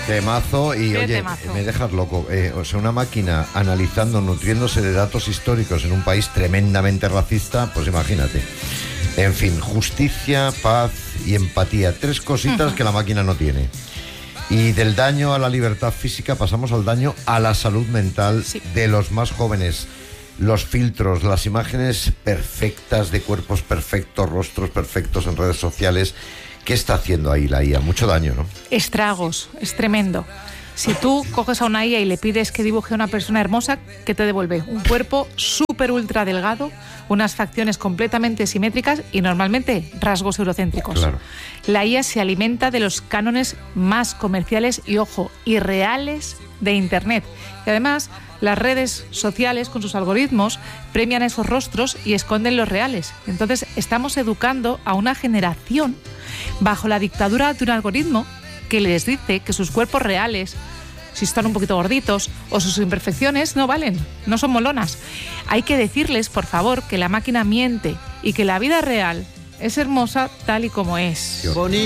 Temazo y Qué oye, temazo. me dejas loco. O sea, una máquina analizando, nutriéndose de datos históricos en un país tremendamente racista, pues imagínate. En fin, justicia, paz y empatía. 3 cositas que la máquina no tiene. Y del daño a la libertad física pasamos al daño a la salud mental de los más jóvenes. Los filtros, las imágenes perfectas de cuerpos perfectos, rostros perfectos en redes sociales. ¿Qué está haciendo ahí la IA? Mucho daño, ¿no? Estragos, es tremendo. Si tú coges a una IA y le pides que dibuje a una persona hermosa, ¿qué te devuelve? Un cuerpo súper ultra delgado, unas facciones completamente simétricas y normalmente rasgos eurocéntricos. Claro. La IA se alimenta de los cánones más comerciales y, ojo, irreales de Internet. Y además, las redes sociales con sus algoritmos premian esos rostros y esconden los reales. Entonces, estamos educando a una generación bajo la dictadura de un algoritmo que les dice que sus cuerpos reales, si están un poquito gorditos o sus imperfecciones, no valen, no son molonas. Hay que decirles, por favor, que la máquina miente y que la vida real es hermosa tal y como es. Bonito.